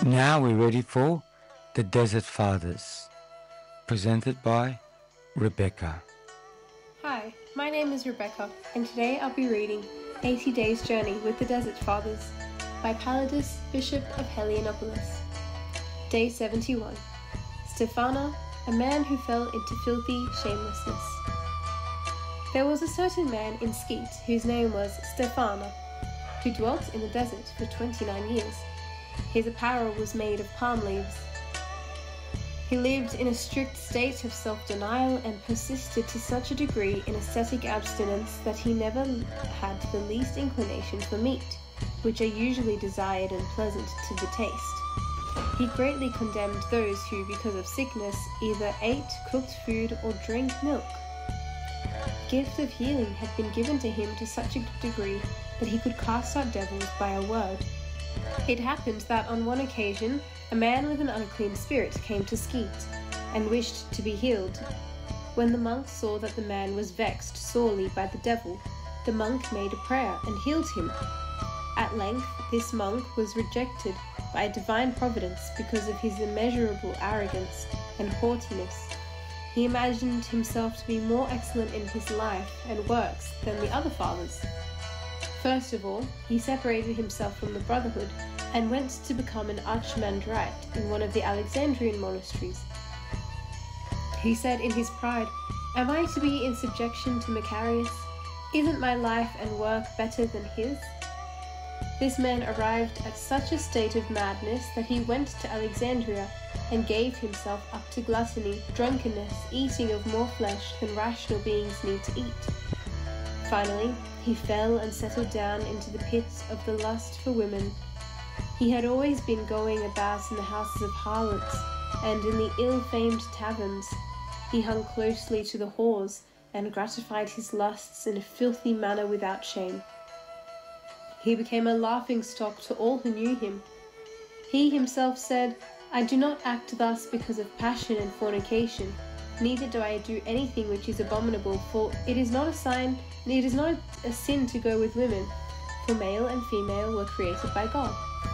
Now we're ready for The Desert Fathers, presented by Rebecca. Hi, my name is Rebecca, and today I'll be reading 80 Days Journey with the Desert Fathers by Palladius, Bishop of Helionopolis. Day 71. Stephana, a man who fell into filthy shamelessness. There was a certain man in Skete whose name was Stephana, who dwelt in the desert for 29 years. His apparel was made of palm leaves. He lived in a strict state of self-denial and persisted to such a degree in ascetic abstinence that he never had the least inclination for meat, which are usually desired and pleasant to the taste. He greatly condemned those who, because of sickness, either ate cooked food or drank milk. The gift of healing had been given to him to such a degree that he could cast out devils by a word. It happened that on one occasion a man with an unclean spirit came to Skete and wished to be healed. When the monk saw that the man was vexed sorely by the devil, the monk made a prayer and healed him. At length this monk was rejected by a divine providence because of his immeasurable arrogance and haughtiness. He imagined himself to be more excellent in his life and works than the other fathers. First of all, he separated himself from the brotherhood and went to become an archimandrite in one of the Alexandrian monasteries. He said in his pride, "Am I to be in subjection to Macarius? Isn't my life and work better than his?" This man arrived at such a state of madness that he went to Alexandria and gave himself up to gluttony, drunkenness, eating of more flesh than rational beings need to eat. Finally, he fell and settled down into the pits of the lust for women. He had always been going about in the houses of harlots and in the ill-famed taverns. He hung closely to the whores and gratified his lusts in a filthy manner without shame. He became a laughing-stock to all who knew him. He himself said, "I do not act thus because of passion and fornication, neither do I do anything which is abominable, for it is not a sin to go with women, for male and female were created by God."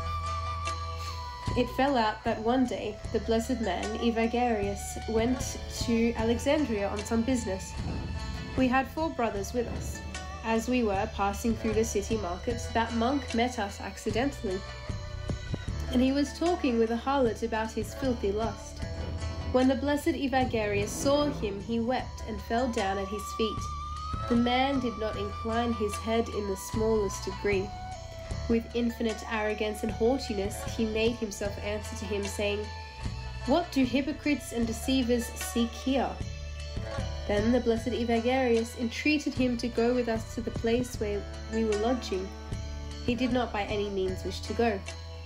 It fell out that one day the blessed man Evagrius went to Alexandria on some business. We had 4 brothers with us. As we were passing through the city markets, that monk met us accidentally, and he was talking with a harlot about his filthy lust. When the blessed Evagrius saw him, he wept and fell down at his feet. The man did not incline his head in the smallest degree. With infinite arrogance and haughtiness, he made himself answer to him, saying, "What do hypocrites and deceivers seek here?" Then the blessed Evagrius entreated him to go with us to the place where we were lodging. He did not by any means wish to go.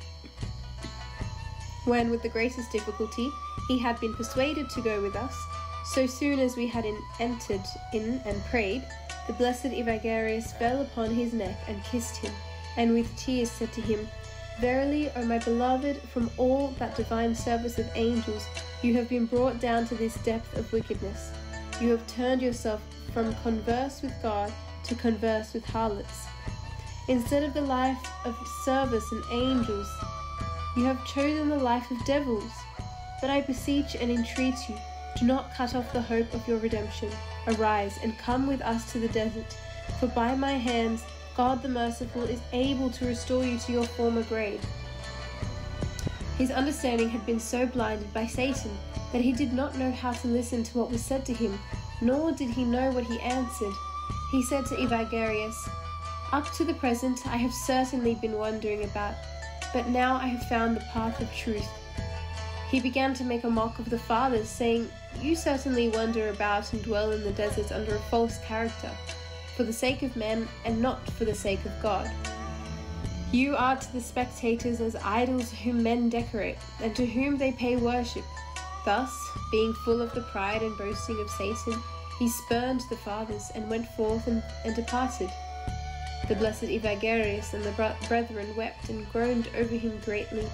When, with the greatest difficulty, he had been persuaded to go with us, so soon as we had entered in and prayed, the blessed Evagrius fell upon his neck and kissed him, and with tears said to him, "Verily, O my beloved, from all that divine service of angels, you have been brought down to this depth of wickedness. You have turned yourself from converse with God to converse with harlots. Instead of the life of service and angels, you have chosen the life of devils. But I beseech and entreat you, do not cut off the hope of your redemption. Arise and come with us to the desert, for by my hands God the Merciful is able to restore you to your former grade." His understanding had been so blinded by Satan that he did not know how to listen to what was said to him, nor did he know what he answered. He said to Evagrius, "Up to the present I have certainly been wandering about, but now I have found the path of truth." He began to make a mock of the fathers, saying, "You certainly wander about and dwell in the desert under a false character, for the sake of men and not for the sake of God. You are to the spectators as idols whom men decorate, and to whom they pay worship." Thus, being full of the pride and boasting of Satan, he spurned the fathers and went forth and departed. The blessed Evagrius and the brethren wept and groaned over him greatly.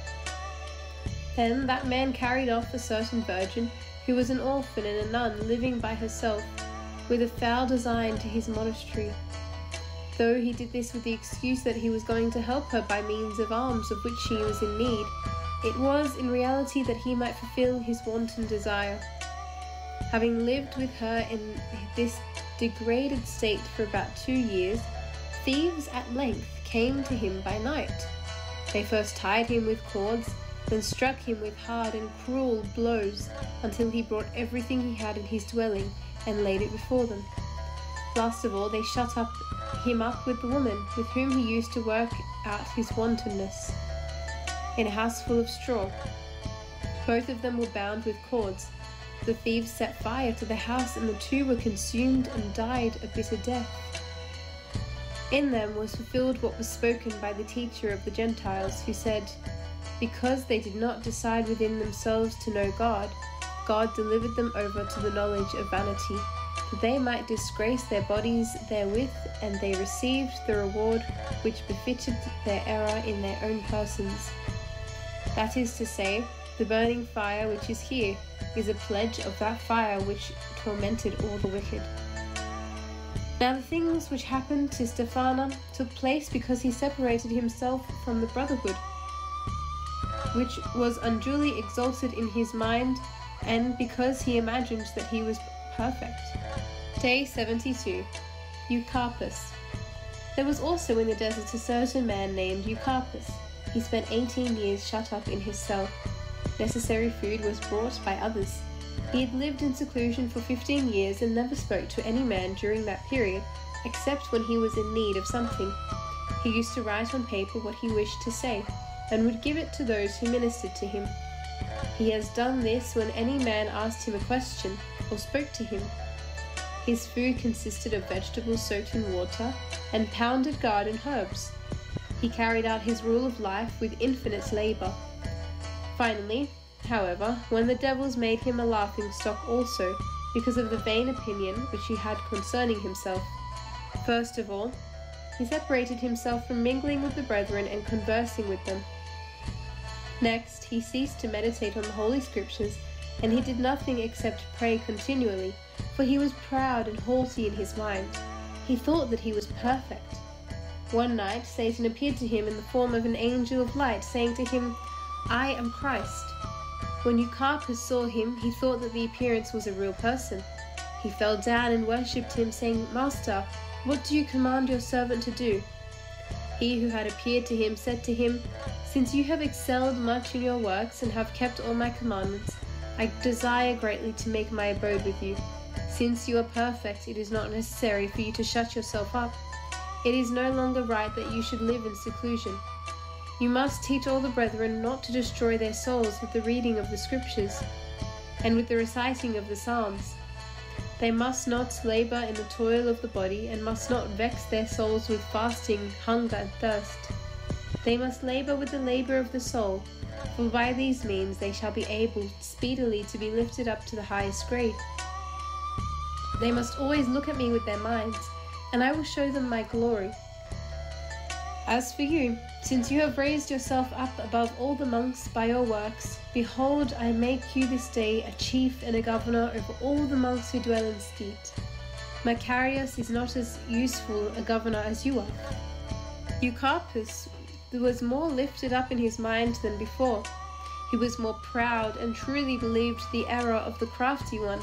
Then that man carried off a certain virgin, who was an orphan and a nun living by herself, with a foul design to his monastery. Though he did this with the excuse that he was going to help her by means of alms of which she was in need, It was in reality that he might fulfill his wanton desire. Having lived with her in this degraded state for about 2 years, thieves at length came to him by night. They first tied him with cords, then struck him with hard and cruel blows until he brought everything he had in his dwelling and laid it before them. Last of all, they shut him up with the woman with whom he used to work out his wantonness, in a house full of straw. Both of them were bound with cords. The thieves set fire to the house, and the two were consumed and died a bitter death. In them was fulfilled what was spoken by the teacher of the Gentiles, who said, "Because they did not decide within themselves to know God, God delivered them over to the knowledge of vanity, that they might disgrace their bodies therewith, and they received the reward which befitted their error in their own persons." That is to say, the burning fire which is here is a pledge of that fire which tormented all the wicked. Now the things which happened to Stephanas took place because he separated himself from the brotherhood, which was unduly exalted in his mind, and because he imagined that he was perfect. Day 72. Eucarpus. There was also in the desert a certain man named Eucarpus. He spent 18 years shut up in his cell. Necessary food was brought by others. He had lived in seclusion for 15 years and never spoke to any man during that period, except when he was in need of something. He used to write on paper what he wished to say, and would give it to those who ministered to him. He has done this when any man asked him a question or spoke to him. His food consisted of vegetables soaked in water and pounded garden herbs. He carried out his rule of life with infinite labor. Finally, however, when the devils made him a laughing-stock also, because of the vain opinion which he had concerning himself. First of all, he separated himself from mingling with the brethren and conversing with them. Next, he ceased to meditate on the Holy Scriptures, and he did nothing except pray continually, for he was proud and haughty in his mind. He thought that he was perfect. One night, Satan appeared to him in the form of an angel of light, saying to him, "I am Christ." When Eucarpus saw him, he thought that the appearance was a real person. He fell down and worshipped him, saying, "Master, what do you command your servant to do?" He who had appeared to him said to him, "Since you have excelled much in your works and have kept all my commandments, I desire greatly to make my abode with you. Since you are perfect, it is not necessary for you to shut yourself up. It is no longer right that you should live in seclusion. You must teach all the brethren not to destroy their souls with the reading of the Scriptures and with the reciting of the Psalms. They must not labor in the toil of the body, and must not vex their souls with fasting, hunger, and thirst. They must labor with the labor of the soul, for by these means they shall be able speedily to be lifted up to the highest grade. They must always look at me with their minds, and I will show them my glory. As for you, since you have raised yourself up above all the monks by your works, behold, I make you this day a chief and a governor over all the monks who dwell in Skete. Macarius is not as useful a governor as you are." Eucarpus was more lifted up in his mind than before. He was more proud and truly believed the error of the crafty one.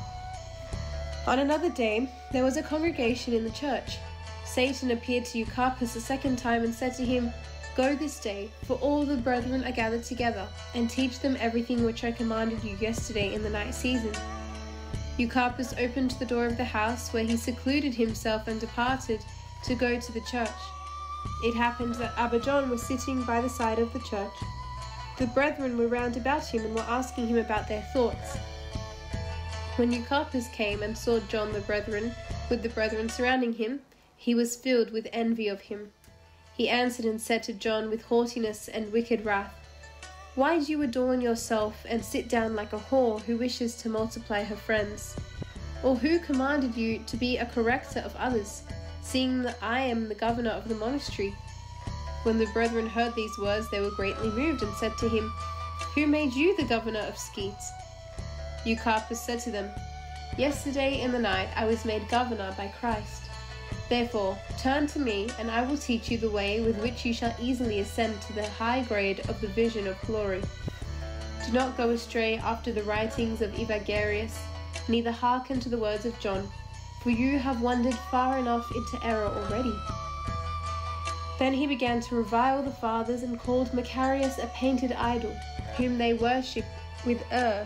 On another day, there was a congregation in the church. Satan appeared to Eucarpus a second time and said to him, "Go this day, for all the brethren are gathered together, and teach them everything which I commanded you yesterday in the night season." Eucarpus opened the door of the house where he secluded himself and departed to go to the church. It happened that Abba John was sitting by the side of the church. The brethren were round about him and were asking him about their thoughts. When Eucarpus came and saw John with the brethren surrounding him, he was filled with envy of him. He answered and said to John with haughtiness and wicked wrath, "Why do you adorn yourself and sit down like a whore who wishes to multiply her friends? Or who commanded you to be a corrector of others, seeing that I am the governor of the monastery?" When the brethren heard these words, they were greatly moved and said to him, "Who made you the governor of Skete?" Eucarpus said to them, "Yesterday in the night I was made governor by Christ." Therefore, turn to me, and I will teach you the way with which you shall easily ascend to the high grade of the vision of glory. Do not go astray after the writings of Evagrius, neither hearken to the words of John, for you have wandered far enough into error already. Then he began to revile the fathers and called Macarius a painted idol, whom they worship with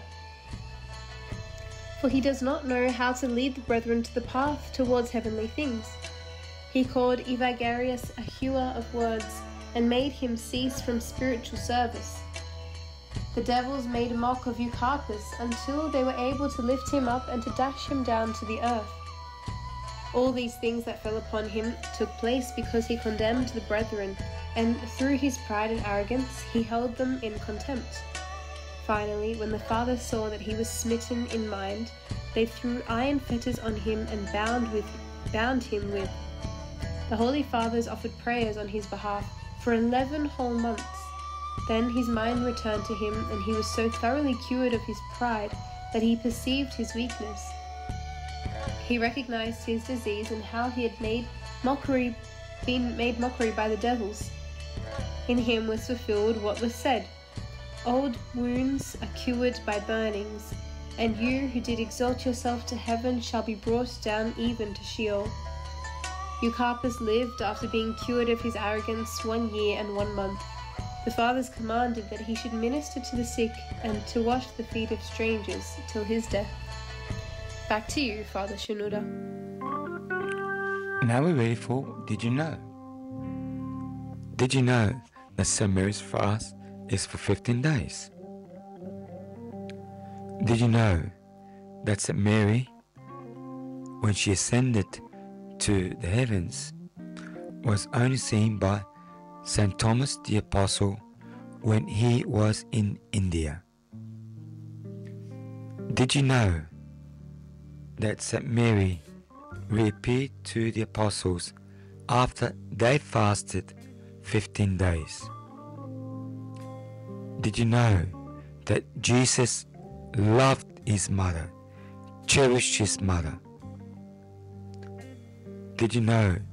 for he does not know how to lead the brethren to the path towards heavenly things. He called Evagrius a hewer of words, and made him cease from spiritual service. The devils made a mock of Eucarpus until they were able to lift him up and to dash him down to the earth. All these things that fell upon him took place because he condemned the brethren, and through his pride and arrogance he held them in contempt. Finally, when the fathers saw that he was smitten in mind, they threw iron fetters on him and bound him with. The Holy Fathers offered prayers on his behalf for 11 whole months. Then his mind returned to him, and he was so thoroughly cured of his pride that he perceived his weakness. He recognized his disease and how he had been made mockery by the devils. In him was fulfilled what was said, "Old wounds are cured by burnings, and you who did exalt yourself to heaven shall be brought down even to Sheol." Eucarpus lived after being cured of his arrogance 1 year and 1 month. The fathers commanded that he should minister to the sick and to wash the feet of strangers till his death. Back to you, Father Shenouda. Now we're ready for Did You Know? Did you know that St. Mary's fast is for 15 days? Did you know that St. Mary, when she ascended to the heavens, was only seen by St. Thomas the Apostle when he was in India? Did you know that St. Mary reappeared to the apostles after they fasted 15 days? Did you know that Jesus loved his mother, cherished his mother? Did you know